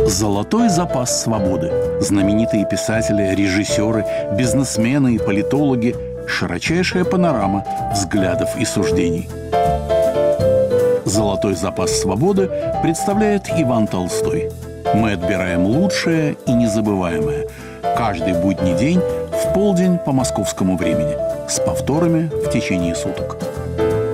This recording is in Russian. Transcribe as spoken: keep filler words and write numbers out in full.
Золотой запас свободы. Знаменитые писатели, режиссеры, бизнесмены и политологи. Широчайшая панорама взглядов и суждений. Золотой запас свободы представляет Иван Толстой. Мы отбираем лучшее и незабываемое. Каждый будний день в полдень по московскому времени. С повторами в течение суток.